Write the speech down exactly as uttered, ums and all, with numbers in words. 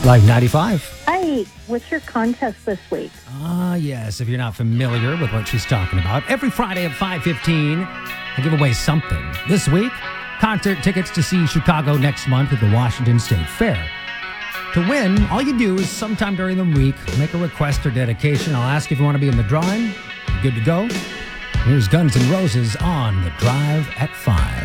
Like ninety-five. Hi, what's your contest this week? Ah, yes. If you're not familiar with what she's talking about, every Friday at five fifteen, I give away something. This week, concert tickets to see Chicago next month at the Washington State Fair. To win, all you do is sometime during the week, make a request or dedication. I'll ask if you want to be in the drawing. Good to go. Here's Guns N' Roses on The Drive at five.